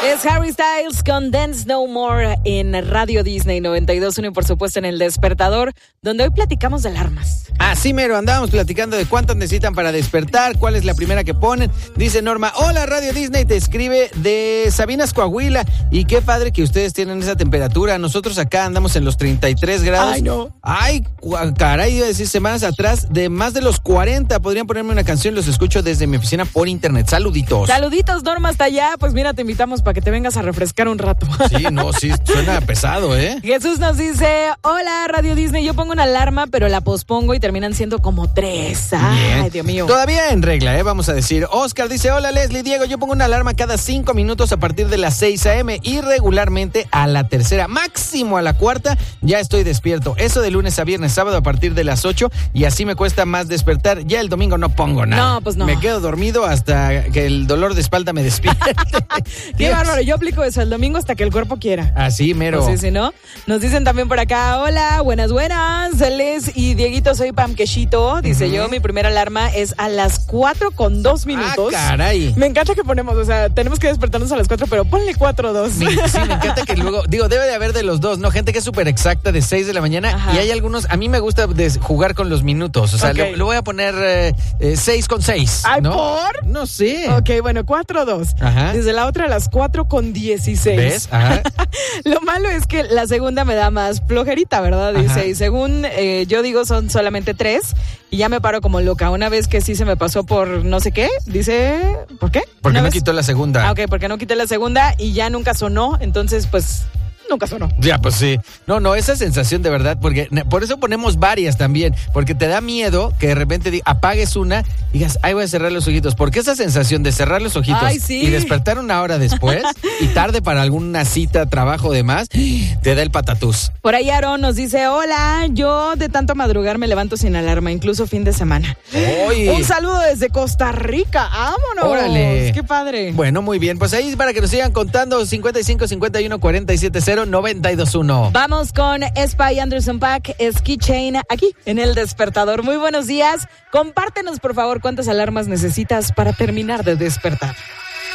Es Harry Styles con Dance No More en Radio Disney 92.1 y por supuesto en El Despertador, donde hoy platicamos de alarmas. Así mero, andábamos platicando de cuántas necesitan para despertar, cuál es la primera que ponen. Dice Norma, hola Radio Disney, te escribe de Sabinas, Coahuila. Y qué padre que ustedes tienen esa temperatura. Nosotros acá andamos en los 33 grados. Ay, no. Ay, caray, iba a decir semanas atrás de más de los 40. Podrían ponerme una canción, los escucho desde mi oficina por internet. Saluditos. Saluditos, Norma, hasta allá. Pues mira, te invitamos para que te vengas a refrescar un rato. Sí, no, sí, suena pesado, ¿eh? Jesús nos dice, hola Radio Disney, yo pongo una alarma, pero la pospongo y terminan siendo como 3. Ay, Bien. Dios mío. Todavía en regla, vamos a decir. Oscar dice, hola Leslie, Diego, yo pongo una alarma cada 5 minutos a partir de las 6 a.m. y regularmente a la 3:00, máximo a la 4:00, ya estoy despierto. Eso de lunes a viernes, sábado a partir de las 8 y así me cuesta más despertar. Ya el domingo no pongo nada. No, pues no. Me quedo dormido hasta que el dolor de espalda me despierte. Qué bárbaro, yo aplico eso el domingo hasta que el cuerpo quiera. Así, mero. Pues sí, ¿no? Nos dicen también por acá, hola, buenas. Les y Dieguito, soy Pam Quechito. Dice yo, mi primera alarma es a las 4:02. Ah, caray. Me encanta que ponemos, o sea, tenemos que despertarnos a las 4, pero ponle 4:02. Sí, me encanta que luego, digo, debe de haber de los dos, ¿no? Gente que es súper exacta de 6 de la mañana. Ajá. Y hay algunos, a mí me gusta jugar con los minutos, o sea, Ok. le voy a poner 6:06. Ay, ¿no? ¿por? No sé. Ok, bueno, 4:02. Ajá. Desde la otra a las 4:16. ¿Ves? Ajá. Lo malo es que la segunda me da más flojerita, ¿verdad? Dice, Ajá. y según yo digo son solamente 3 y ya me paro como loca. Una vez que sí se me pasó por no sé qué, dice, ¿por qué? Porque Una no vez- quitó la segunda. Ah, ok, porque no quité la segunda y ya nunca sonó, entonces pues nunca sonó. Ya, pues sí. No, esa sensación de verdad, porque por eso ponemos varias también, porque te da miedo que de repente apagues una y digas, ay, voy a cerrar los ojitos, porque esa sensación de cerrar los ojitos Ay, sí. y despertar una hora después y tarde para alguna cita, trabajo o demás, te da el patatús. Por ahí Aaron nos dice, hola, yo de tanto madrugar me levanto sin alarma, incluso fin de semana. Oye. Un saludo desde Costa Rica, vámonos. Órale. Qué padre. Bueno, muy bien, pues ahí para que nos sigan contando 55 51 47 0 921. Vamos con Espa y Anderson Paak, Ski Chain, aquí en El Despertador. Muy buenos días. Compártenos, por favor, cuántas alarmas necesitas para terminar de despertar.